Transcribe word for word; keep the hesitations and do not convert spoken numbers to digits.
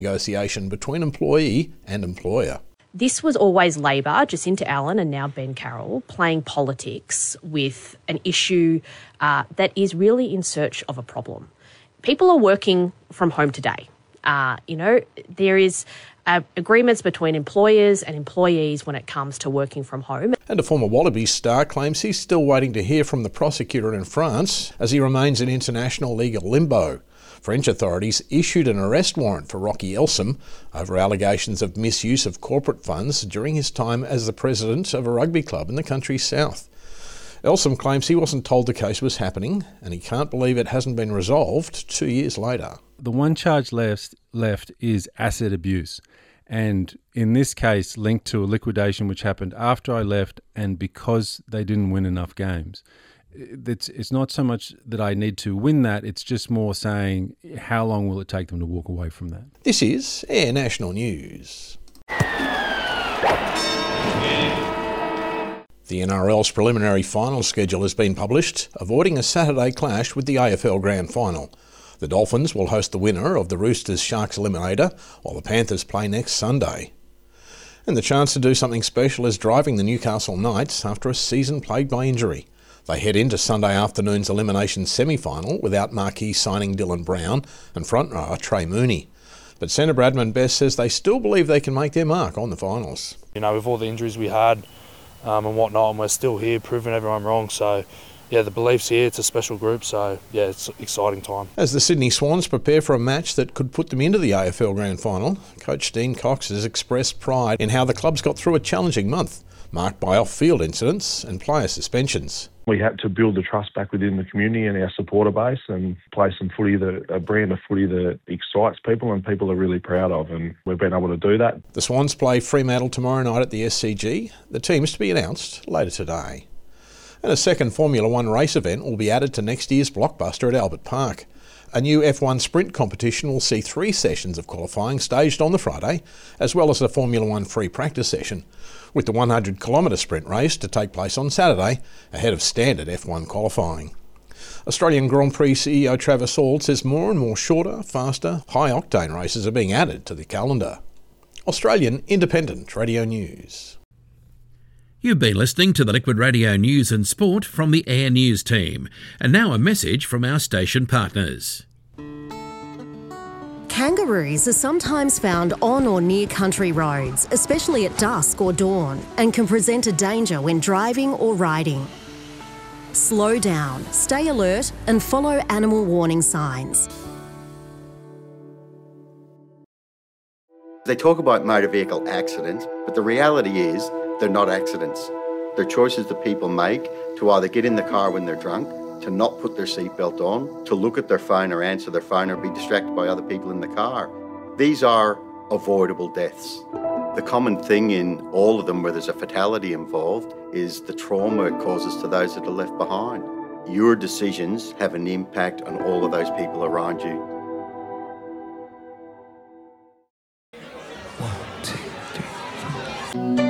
negotiation between employee and employer. This was always Labor, Jacinta Allen and now Ben Carroll, playing politics with an issue uh, that is really in search of a problem. People are working from home today. Uh, you know, there is uh, agreements between employers and employees when it comes to working from home. And a former Wallabies star claims he's still waiting to hear from the prosecutor in France as he remains in international legal limbo. French authorities issued an arrest warrant for Rocky Elsom over allegations of misuse of corporate funds during his time as the president of a rugby club in the country's south. Elsom claims he wasn't told the case was happening and he can't believe it hasn't been resolved two years later. The one charge left, left is asset abuse, and in this case linked to a liquidation which happened after I left and because they didn't win enough games. It's, it's not so much that I need to win that, it's just more saying how long will it take them to walk away from that. This is Air National News. The N R L's preliminary final schedule has been published, avoiding a Saturday clash with the A F L Grand Final. The Dolphins will host the winner of the Roosters-Sharks Eliminator, while the Panthers play next Sunday. And the chance to do something special is driving the Newcastle Knights after a season plagued by injury. They head into Sunday afternoon's elimination semi-final without marquee signing Dylan Brown and front rower Trey Mooney. But centre Bradman Best says they still believe they can make their mark on the finals. You know, with all the injuries we had um, and whatnot, and we're still here proving everyone wrong, so yeah, the belief's here, it's a special group, so yeah, it's an exciting time. As the Sydney Swans prepare for a match that could put them into the A F L Grand Final, Coach Dean Cox has expressed pride in how the club's got through a challenging month, marked by off-field incidents and player suspensions. We had to build the trust back within the community and our supporter base and play some footy, that, a brand of footy that excites people and people are really proud of, and we've been able to do that. The Swans play Fremantle tomorrow night at the S C G. The team's to be announced later today. And a second Formula One race event will be added to next year's blockbuster at Albert Park. A new F one sprint competition will see three sessions of qualifying staged on the Friday, as well as a Formula One free practice session, with the one hundred kilometre sprint race to take place on Saturday, ahead of standard F one qualifying. Australian Grand Prix C E O Travis Auld says more and more shorter, faster, high-octane races are being added to the calendar. Australian Independent Radio News. You've been listening to the Liquid Radio News and Sport from the Air News team. And now a message from our station partners. Kangaroos are sometimes found on or near country roads, especially at dusk or dawn, and can present a danger when driving or riding. Slow down, stay alert, and follow animal warning signs. They talk about motor vehicle accidents, but the reality is they're not accidents. They're choices that people make to either get in the car when they're drunk, to not put their seatbelt on, to look at their phone or answer their phone or be distracted by other people in the car. These are avoidable deaths. The common thing in all of them where there's a fatality involved is the trauma it causes to those that are left behind. Your decisions have an impact on all of those people around you. One, two, three, four.